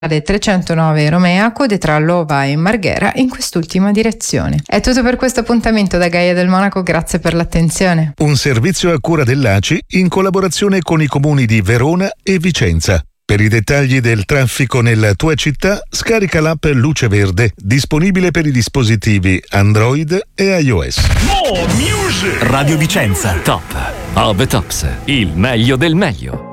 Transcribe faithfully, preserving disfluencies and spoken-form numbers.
trecentonove Romea, Codetrallo va in Marghera in quest'ultima direzione. È tutto per questo appuntamento da Gaia del Monaco, grazie per l'attenzione. Un servizio a cura dell'A C I in collaborazione con i comuni di Verona e Vicenza. Per i dettagli del traffico nella tua città, scarica l'app Luce Verde, disponibile per i dispositivi Android e iOS. More music! Radio Vicenza, top of the tops, il meglio del meglio.